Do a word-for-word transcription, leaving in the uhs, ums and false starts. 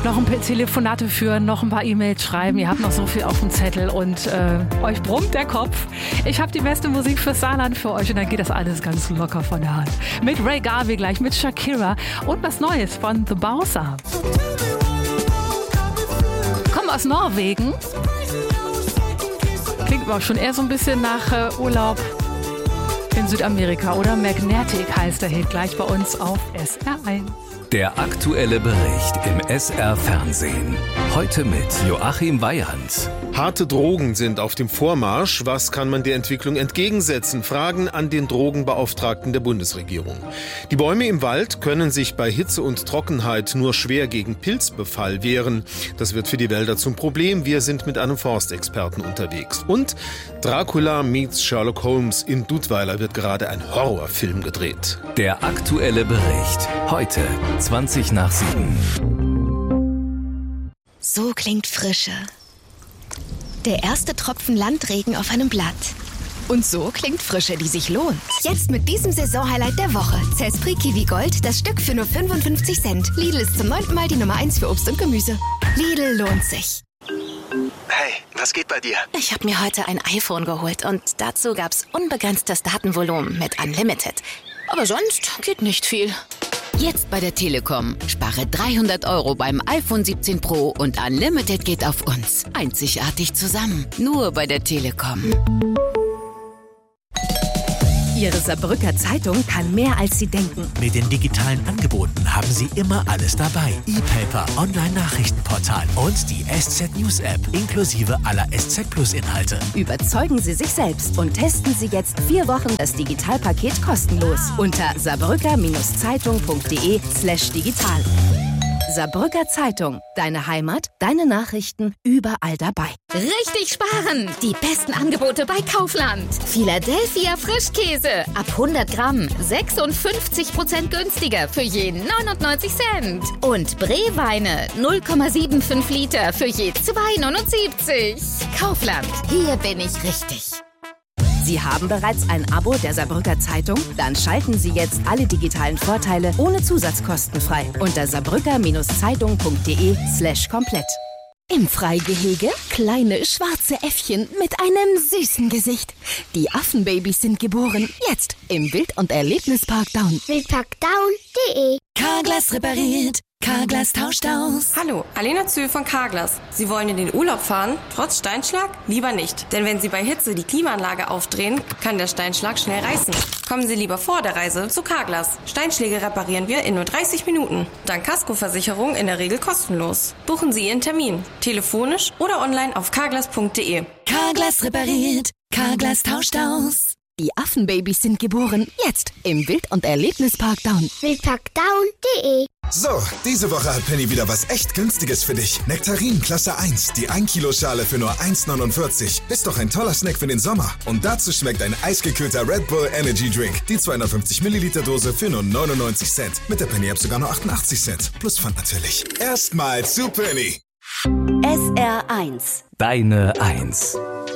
noch ein paar Telefonate führen, noch ein paar E-Mails schreiben. Ihr habt noch so viel auf dem Zettel und äh, euch brummt der Kopf. Ich habe die beste Musik fürs Saarland für euch und dann geht das alles ganz locker von der Hand. Mit Ray Garvey gleich, mit Shakira und was Neues von The Bowser. Kommen aus Norwegen. Klingt aber auch schon eher so ein bisschen nach äh, Urlaub in Südamerika, oder? Magnetic heißt der Hit, gleich bei uns auf S R eins. Der aktuelle Bericht im S R-Fernsehen. Heute mit Joachim Weyand. Harte Drogen sind auf dem Vormarsch. Was kann man der Entwicklung entgegensetzen? Fragen an den Drogenbeauftragten der Bundesregierung. Die Bäume im Wald können sich bei Hitze und Trockenheit nur schwer gegen Pilzbefall wehren. Das wird für die Wälder zum Problem. Wir sind mit einem Forstexperten unterwegs. Und Dracula meets Sherlock Holmes. In Dudweiler wird gerade ein Horrorfilm gedreht. Der aktuelle Bericht. Heute zwanzig nach sieben. So klingt Frische. Der erste Tropfen Landregen auf einem Blatt. Und so klingt Frische, die sich lohnt. Jetzt mit diesem Saisonhighlight der Woche. Cespri Kiwi Gold, das Stück für nur fünfundfünfzig Cent. Lidl ist zum neunten Mal die Nummer eins für Obst und Gemüse. Lidl lohnt sich. Hey, was geht bei dir? Ich habe mir heute ein iPhone geholt und dazu gab's unbegrenztes Datenvolumen mit Unlimited. Aber sonst geht nicht viel. Jetzt bei der Telekom. Spare dreihundert Euro beim iPhone siebzehn Pro und Unlimited geht auf uns. Einzigartig zusammen. Nur bei der Telekom. Ihre Saarbrücker Zeitung kann mehr, als Sie denken. Mit den digitalen Angeboten haben Sie immer alles dabei. E-Paper, Online-Nachrichtenportal und die S Z News App inklusive aller S Z Plus Inhalte. Überzeugen Sie sich selbst und testen Sie jetzt vier Wochen das Digitalpaket kostenlos unter saarbrücker-zeitung.de slash digital. Saarbrücker Zeitung. Deine Heimat, deine Nachrichten, überall dabei. Richtig sparen! Die besten Angebote bei Kaufland. Philadelphia Frischkäse. Ab hundert Gramm. sechsundfünfzig Prozent günstiger für je neunundneunzig Cent. Und Breweine. null Komma fünfundsiebzig Liter für je zwei Komma neunundsiebzig. Kaufland. Hier bin ich richtig. Sie haben bereits ein Abo der Saarbrücker Zeitung? Dann schalten Sie jetzt alle digitalen Vorteile ohne Zusatzkosten frei unter saarbrücker-zeitung.de slash komplett. Im Freigehege kleine schwarze Äffchen mit einem süßen Gesicht. Die Affenbabys sind geboren. Jetzt im Wild- und Erlebnispark Down. Wildpark Down punkt de. Carglass repariert. Carglass tauscht aus. Hallo, Alena Zühl von Carglass. Sie wollen in den Urlaub fahren, trotz Steinschlag? Lieber nicht. Denn wenn Sie bei Hitze die Klimaanlage aufdrehen, kann der Steinschlag schnell reißen. Kommen Sie lieber vor der Reise zu Carglass. Steinschläge reparieren wir in nur dreißig Minuten. Dank Kaskoversicherung in der Regel kostenlos. Buchen Sie Ihren Termin. Telefonisch oder online auf carglass punkt de. Carglass repariert. Carglass tauscht aus. Die Affenbabys sind geboren. Jetzt im Wild- und Erlebnispark Down. Wildpark Down punkt de. So, diese Woche hat Penny wieder was echt Günstiges für dich. Nektarin Klasse eins, die ein Kilo Schale für nur eins neunundvierzig. Ist doch ein toller Snack für den Sommer. Und dazu schmeckt ein eisgekühlter Red Bull Energy Drink. Die zweihundertfünfzig Milliliter Dose für nur neunundneunzig Cent. Mit der Penny App sogar nur achtundachtzig Cent. Plus Pfand natürlich. Erstmal zu Penny. S R eins. Deine Eins.